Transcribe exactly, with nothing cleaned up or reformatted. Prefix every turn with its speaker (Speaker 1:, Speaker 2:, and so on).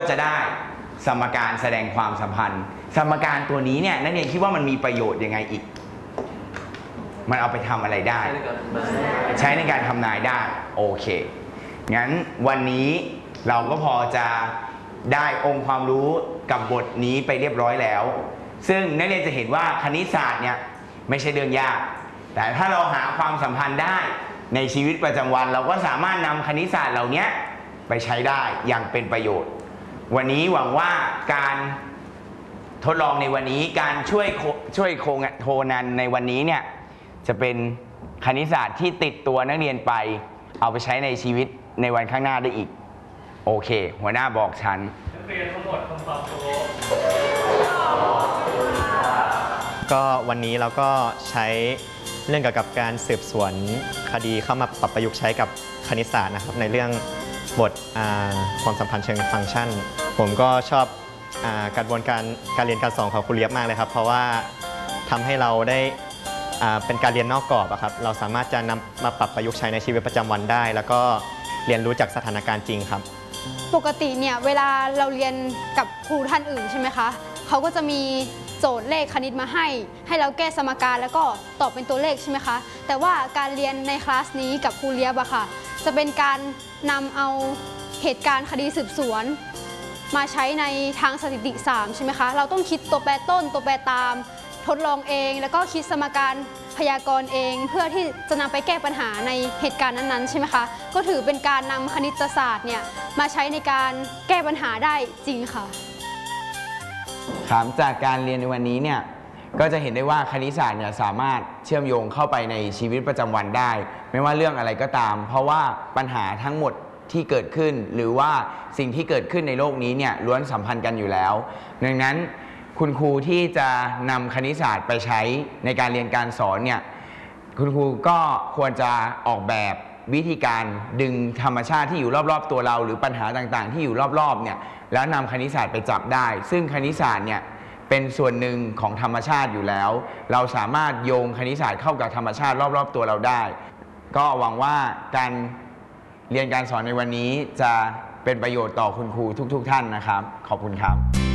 Speaker 1: จะได้สมการแสดงความสัมพันธ์ สมการตัวนี้เนี่ยนักเรียนคิดว่ามันมีประโยชน์ยังไงอีกมันเอาไปทำอะไรได้ใช้ในการทำนายได้โอเคงั้นวันนี้เราก็พอจะได้องค์ความรู้กับบทนี้ไปเรียบร้อยแล้วซึ่งนักเรียนจะเห็นว่าคณิตศาสตร์เนี่ยไม่ใช่เรื่องยากแต่ถ้าเราหาความสัมพันธ์ได้ในชีวิตประจำวันเราก็สามารถนำคณิตศาสตร์เหล่านี้ไปใช้ได้อย่างเป็นประโยชน์วันนี้หวังว่าการทดลองในวันนี้การช่วยช่วยโคนันในวันนี้เนี่ยจะเป็นคณิตศาสตร์ที่ติดตัวนักเรียนไปเอาไปใช้ในชีวิตในวันข้างหน้าได้อีกโอเคหัวหน้าบอกฉัน
Speaker 2: นักเรียนทั้งหมดคำตอบถูก
Speaker 3: ก็วันนี้เราก็ใช้เรื่องเกี่ยวกับการสืบสวนคดีเข้ามาปรับประยุกต์ใช้กับคณิตศาสตร์นะครับในเรื่องบทความสัมพันธ์เชิงฟังก์ชันผมก็ชอบกระบวนการการเรียนการสอนของครูเลียบมากเลยครับเพราะว่าทำให้เราได้เป็นการเรียนนอกกรอบครับเราสามารถจะนำมาปรับประยุกต์ใช้ในชีวิตประจำวันได้แล้วก็เรียนรู้จากสถานการณ์จริงครับ
Speaker 4: ปกติเนี่ยเวลาเราเรียนกับครูท่านอื่นใช่ไหมคะเขาก็จะมีโจทย์เลขคณิตมาให้ให้เราแก้สมการแล้วก็ตอบเป็นตัวเลขใช่ไหมคะแต่ว่าการเรียนในคลาสนี้กับครูเลียบอะค่ะจะเป็นการนำเอาเหตุการณ์คดีสืบสวนมาใช้ในทางสถิติสามใช่ไหมคะเราต้องคิดตัวแปรต้นตัวแปรตามทดลองเองแล้วก็คิดสมการพยากรณ์เองเพื่อที่จะนำไปแก้ปัญหาในเหตุการณ์นั้นๆใช่ไหมคะก็ถือเป็นการนำคณิตศาสตร์เนี่ยมาใช้ในการแก้ปัญหาได้จริงค่ะ
Speaker 1: ครับจากการเรียนในวันนี้เนี่ยก็จะเห็นได้ว่าคณิตศาสตร์เนี่ยสามารถเชื่อมโยงเข้าไปในชีวิตประจำวันได้ไม่ว่าเรื่องอะไรก็ตามเพราะว่าปัญหาทั้งหมดที่เกิดขึ้นหรือว่าสิ่งที่เกิดขึ้นในโลกนี้เนี่ยล้วนสัมพันธ์กันอยู่แล้วดังนั้นคุณครูที่จะนำคณิตศาสตร์ไปใช้ในการเรียนการสอนเนี่ยคุณครูก็ควรจะออกแบบวิธีการดึงธรรมชาติที่อยู่รอบๆตัวเราหรือปัญหาต่างๆที่อยู่รอบๆเนี่ยแล้วนำคณิตศาสตร์ไปจับได้ซึ่งคณิตศาสตร์เนี่ยเป็นส่วนหนึ่งของธรรมชาติอยู่แล้วเราสามารถโยงคณิตศาสตร์เข้ากับธรรมชาติรอบๆตัวเราได้ก็หวังว่าการเรียนการสอนในวันนี้จะเป็นประโยชน์ต่อคุณครูทุกๆท่านนะครับขอบคุณครับ